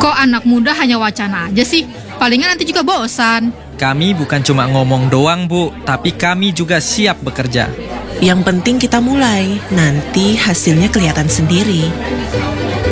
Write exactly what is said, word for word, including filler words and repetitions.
Kok anak muda hanya wacana aja sih? Palingan nanti juga bosan. Kami bukan cuma ngomong doang, Bu, tapi kami juga siap bekerja. Yang penting kita mulai, nanti hasilnya kelihatan sendiri.